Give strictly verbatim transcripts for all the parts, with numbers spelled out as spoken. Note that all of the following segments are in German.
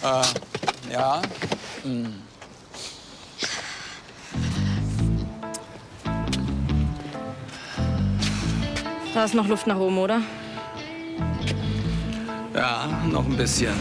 Äh, ja. Hm. Da ist noch Luft nach oben, oder? Ja, noch ein bisschen.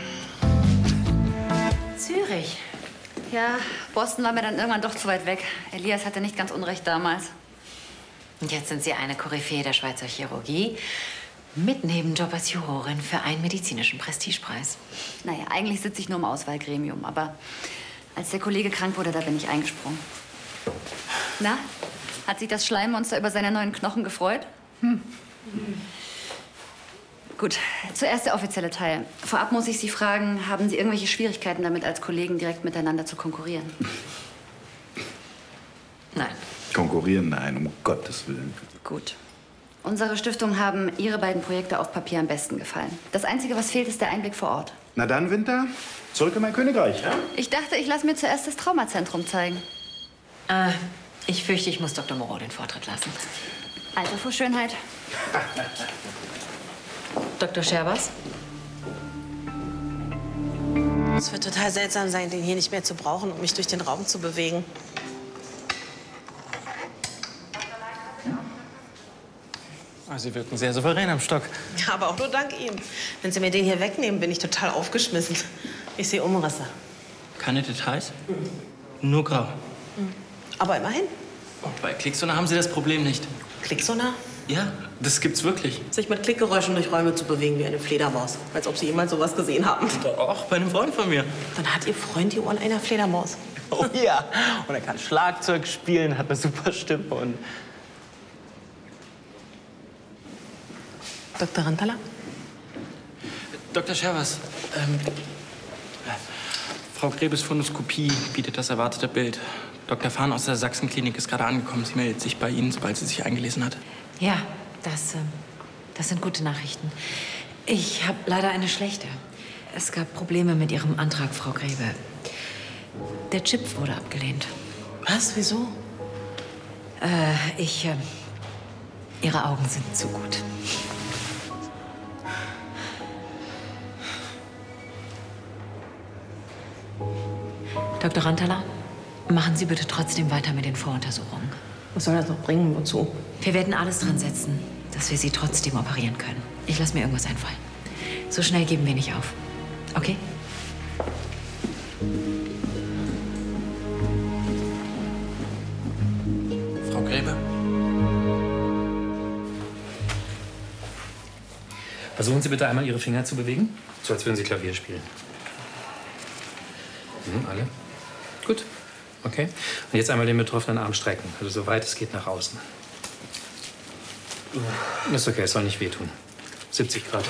Zürich. Ja, Boston war mir dann irgendwann doch zu weit weg. Elias hatte nicht ganz unrecht damals. Und jetzt sind Sie eine Koryphäe der Schweizer Chirurgie mit Nebenjob als Jurorin für einen medizinischen Prestigepreis. Naja, eigentlich sitze ich nur im Auswahlgremium, aber als der Kollege krank wurde, da bin ich eingesprungen. Na, hat sich das Schleimmonster über seine neuen Knochen gefreut? Hm. Gut, zuerst der offizielle Teil. Vorab muss ich Sie fragen, haben Sie irgendwelche Schwierigkeiten damit, als Kollegen direkt miteinander zu konkurrieren? Nein. Konkurrieren? Nein, um Gottes Willen. Gut. Unsere Stiftung haben Ihre beiden Projekte auf Papier am besten gefallen. Das Einzige, was fehlt, ist der Einblick vor Ort. Na dann, Winter, zurück in mein Königreich, ja? Ich dachte, ich lasse mir zuerst das Traumazentrum zeigen. Äh, ich fürchte, ich muss Doktor Moreau den Vortritt lassen. Alter vor Schönheit. Doktor Scherbers? Es wird total seltsam sein, den hier nicht mehr zu brauchen, um mich durch den Raum zu bewegen. Sie wirken sehr souverän am Stock. Ja, aber auch nur dank Ihnen. Wenn Sie mir den hier wegnehmen, bin ich total aufgeschmissen. Ich sehe Umrisse. Keine Details? Mhm. Nur grau. Mhm. Aber immerhin. Und bei Klicksonar haben Sie das Problem nicht. Klicksonar? Ja, das gibt's wirklich. Sich mit Klickgeräuschen durch Räume zu bewegen wie eine Fledermaus. Als ob Sie jemals sowas gesehen haben. Auch bei einem Freund von mir. Dann hat Ihr Freund die Ohren einer Fledermaus. Oh ja. Und er kann Schlagzeug spielen, hat eine super Stimme und... Doktor Rantala? Doktor Scherbers, ähm, äh, Frau Grebes Fundoskopie bietet das erwartete Bild. Doktor Fahn aus der Sachsenklinik ist gerade angekommen. Sie meldet sich bei Ihnen, sobald sie sich eingelesen hat. Ja, das, ähm, das sind gute Nachrichten. Ich habe leider eine schlechte. Es gab Probleme mit Ihrem Antrag, Frau Grebe. Der Chip wurde abgelehnt. Was? Wieso? Äh, ich, äh, Ihre Augen sind zu gut. Doktor Rantala, machen Sie bitte trotzdem weiter mit den Voruntersuchungen. Was soll das noch bringen? Wozu? Wir werden alles dran setzen, dass wir Sie trotzdem operieren können. Ich lasse mir irgendwas einfallen. So schnell geben wir nicht auf. Okay? Frau Grebe? Versuchen Sie bitte einmal Ihre Finger zu bewegen, so als würden Sie Klavier spielen. Mhm, alle? Gut. Okay. Und jetzt einmal den betroffenen Arm strecken, also so weit es geht nach außen. Ist okay, es soll nicht wehtun. siebzig Grad.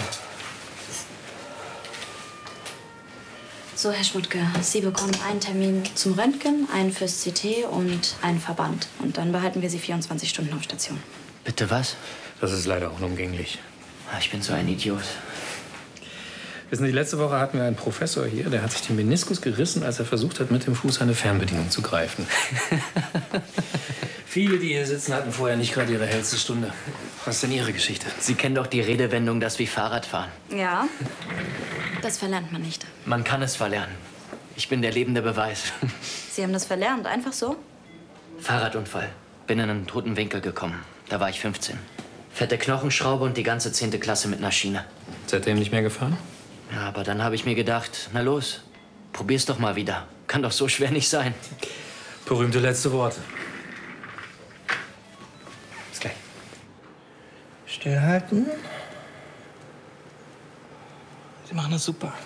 So, Herr Schmutke, Sie bekommen einen Termin zum Röntgen, einen fürs C T und einen Verband. Und dann behalten wir Sie vierundzwanzig Stunden auf Station. Bitte was? Das ist leider unumgänglich. Ich bin so ein Idiot. Wissen Sie, letzte Woche hatten wir einen Professor hier, der hat sich den Meniskus gerissen, als er versucht hat, mit dem Fuß eine Fernbedienung zu greifen. Viele, die hier sitzen, hatten vorher nicht gerade ihre hellste Stunde. Was ist denn Ihre Geschichte? Sie kennen doch die Redewendung, dass wir Fahrrad fahren. Ja, das verlernt man nicht. Man kann es verlernen. Ich bin der lebende Beweis. Sie haben das verlernt, einfach so? Fahrradunfall. Bin in einen toten Winkel gekommen. Da war ich fünfzehn. Fette Knochenschraube und die ganze zehnte Klasse mit einer Schiene. Seitdem nicht mehr gefahren? Ja, aber dann habe ich mir gedacht, na los, probier's doch mal wieder. Kann doch so schwer nicht sein. Berühmte letzte Worte. Bis gleich. Stillhalten. Sie machen das super.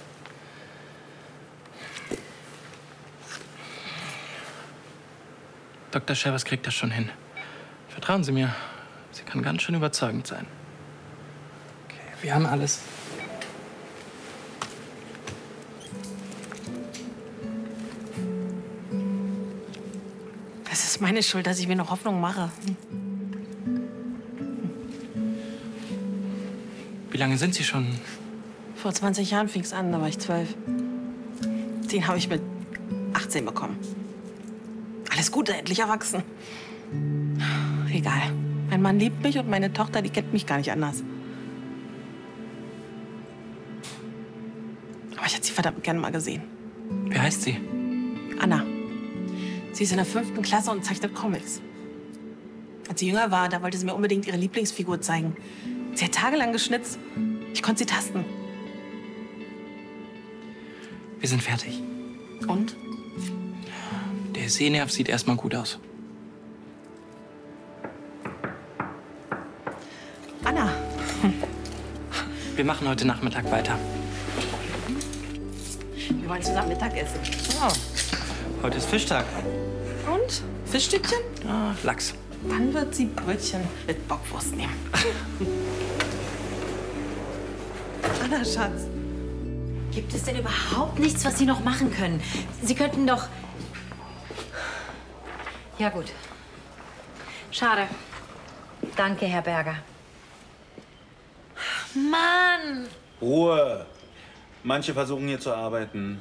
Doktor Scherbers kriegt das schon hin. Vertrauen Sie mir, sie kann ganz schön überzeugend sein. Okay, wir haben alles. Das ist meine Schuld, dass ich mir noch Hoffnung mache. Wie lange sind Sie schon? Vor zwanzig Jahren fing es an, da war ich zwölf. Den habe ich mit achtzehn bekommen. Alles Gute, endlich erwachsen. Egal. Mein Mann liebt mich und meine Tochter, die kennt mich gar nicht anders. Aber Ich hätte sie verdammt gerne mal gesehen. Wie heißt sie? Anna. Sie ist in der fünften Klasse und zeichnet Comics. Als sie jünger war, da wollte sie mir unbedingt ihre Lieblingsfigur zeigen. Sie hat tagelang geschnitzt. Ich konnte sie tasten. Wir sind fertig. Und? Der Sehnerv sieht erstmal gut aus. Anna. Wir machen heute Nachmittag weiter. Wir wollen zusammen Mittag essen. Oh, heute ist Fischtag. Und? Fischstückchen? Ah, Lachs. Dann wird sie Brötchen mit Bockwurst nehmen. Anna, Schatz. Gibt es denn überhaupt nichts, was Sie noch machen können? Sie könnten doch... Ja, gut. Schade. Danke, Herr Berger. Mann! Ruhe. Manche versuchen hier zu arbeiten.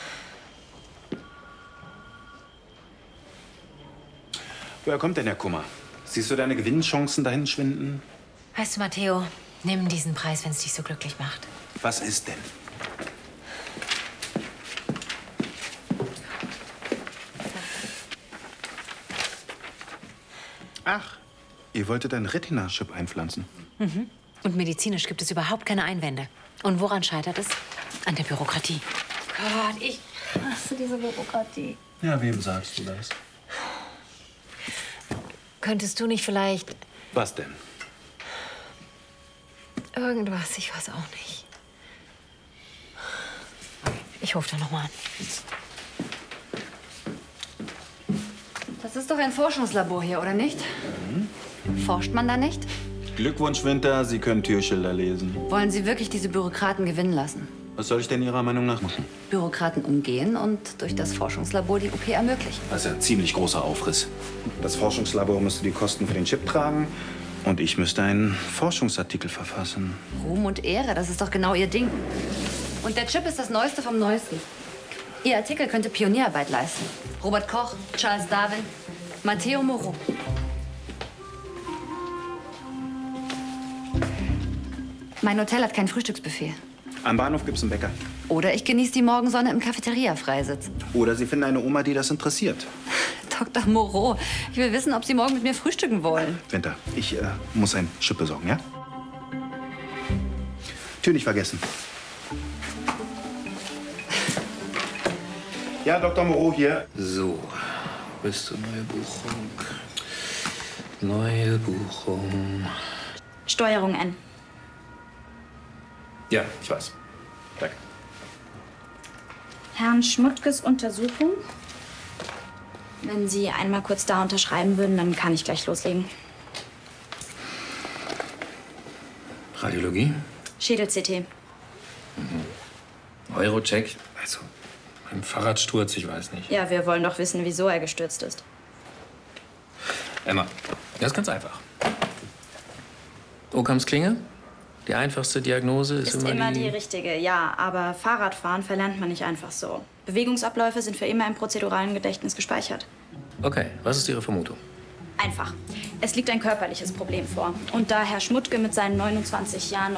Woher kommt denn der Kummer? Siehst du deine Gewinnchancen dahin schwinden? Weißt du, Matteo, nimm diesen Preis, wenn es dich so glücklich macht. Was ist denn? Ach, ihr wolltet ein Retina-Chip einpflanzen. Mhm. Und medizinisch gibt es überhaupt keine Einwände. Und woran scheitert es? An der Bürokratie. Gott, ich hasse diese Bürokratie. Ja, wem sagst du das? Könntest du nicht vielleicht... Was denn? Irgendwas, ich weiß auch nicht. Ich rufe da noch mal an. Das ist doch ein Forschungslabor hier, oder nicht? Mhm. Forscht man da nicht? Glückwunsch, Winter. Sie können Türschilder lesen. Wollen Sie wirklich diese Bürokraten gewinnen lassen? Was soll ich denn Ihrer Meinung nach machen? Bürokraten umgehen und durch das Forschungslabor die O P ermöglichen. Das ist ja ein ziemlich großer Aufriss. Das Forschungslabor müsste die Kosten für den Chip tragen und ich müsste einen Forschungsartikel verfassen. Ruhm und Ehre, das ist doch genau Ihr Ding. Und der Chip ist das Neueste vom Neuesten. Ihr Artikel könnte Pionierarbeit leisten. Robert Koch, Charles Darwin, Matteo Moreau. Mein Hotel hat kein Frühstücksbuffet. Am Bahnhof gibt's einen Bäcker. Oder ich genieße die Morgensonne im Cafeteria-Freisitz. Oder Sie finden eine Oma, die das interessiert. Doktor Moreau, ich will wissen, ob Sie morgen mit mir frühstücken wollen. Winter, ich äh, muss ein Chip besorgen, ja? Tür nicht vergessen. Ja, Doktor Moreau hier. So, bist du neue Buchung? Neue Buchung. Steuerung N. Ja, ich weiß. Danke. Herrn Schmuttges Untersuchung. Wenn Sie einmal kurz da unterschreiben würden, dann kann ich gleich loslegen. Radiologie? Schädel-C T. Mhm. Eurocheck? Also, beim Fahrradsturz, ich weiß nicht. Ja, wir wollen doch wissen, wieso er gestürzt ist. Emma, das ist ganz einfach. Ockhams Klinge? Die einfachste Diagnose ist, Ist immer, immer die... die richtige, ja. Aber Fahrradfahren verlernt man nicht einfach so. Bewegungsabläufe sind für immer im prozeduralen Gedächtnis gespeichert. Okay, was ist Ihre Vermutung? Einfach. Es liegt ein körperliches Problem vor. Und da Herr Schmuttke mit seinen neunundzwanzig Jahren noch